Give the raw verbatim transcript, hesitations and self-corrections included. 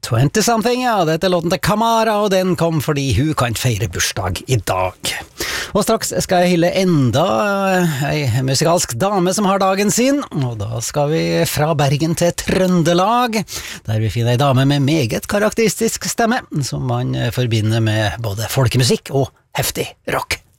twenty-something, ja, dette er låten til Kamara, og den kom fordi hun kan feire bursdag i dag. Og straks skal jeg hylle enda ei musikalsk dame som har dagen sin, og da skal vi fra Bergen til Trøndelag, der vi finner ei dame med meget karakteristisk stemme, som man forbinder med både folkemusikk og heftig rock.